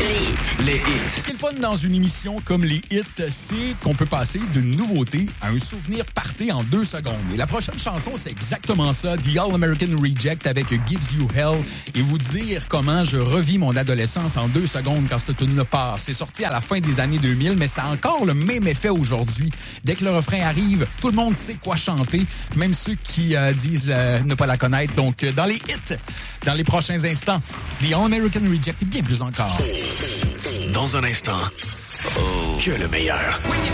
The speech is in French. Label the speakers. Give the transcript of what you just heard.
Speaker 1: Les hits.
Speaker 2: Ce qui est le fun dans une émission comme les hits, c'est qu'on peut passer d'une nouveauté à un souvenir party en 2 secondes. Et la prochaine chanson, c'est exactement ça, The All American Reject avec Gives You Hell, et vous dire comment je revis mon adolescence en 2 secondes quand cette tune-là part. C'est sorti à la fin des années 2000, mais ça a encore le même effet aujourd'hui. Dès que le refrain arrive, tout le monde sait quoi chanter, même ceux qui disent ne pas la connaître. Donc, dans les hits, dans les prochains instants, The All American Reject et bien plus encore.
Speaker 1: Dans un instant, que le meilleur.